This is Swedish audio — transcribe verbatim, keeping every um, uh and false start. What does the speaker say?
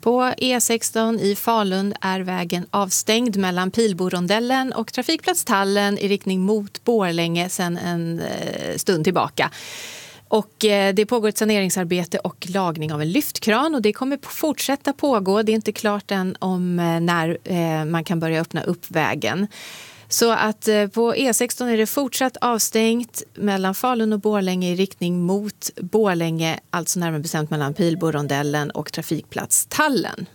På E sexton i Falun är vägen avstängd mellan Pilborondellen och trafikplatstallen i riktning mot Borlänge sedan en stund tillbaka. Och det pågår ett saneringsarbete och lagning av en lyftkran och det kommer fortsätta pågå. Det är inte klart än om när man kan börja öppna upp vägen. Så att på E sexton är det fortsatt avstängt mellan Falun och Borlänge i riktning mot Borlänge, alltså närmare bestämt mellan Pilborondellen och trafikplatstallen.